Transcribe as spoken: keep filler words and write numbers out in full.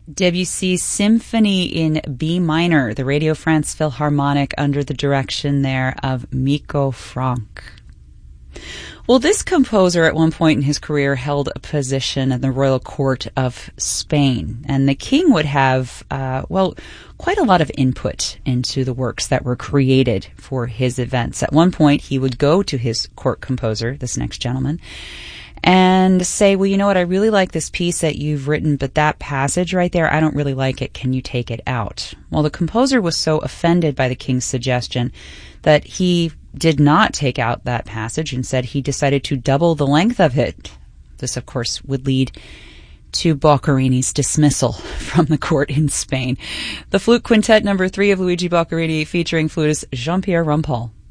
Debussy's Symphony in B minor, the Radio France Philharmonic under the direction there of Miko Franck. Well, this composer at one point in his career held a position in the royal court of Spain, and the king would have, uh, well, quite a lot of input into the works that were created for his events. At one point, he would go to his court composer, this next gentleman, and say, well, you know what, I really like this piece that you've written, but that passage right there, I don't really like it. Can you take it out? Well, the composer was so offended by the king's suggestion that he did not take out that passage. Instead, he decided to double the length of it. This, of course, would lead to Boccherini's dismissal from the court in Spain. The Flute Quintet number three of Luigi Boccherini featuring flutist Jean-Pierre Rumpole.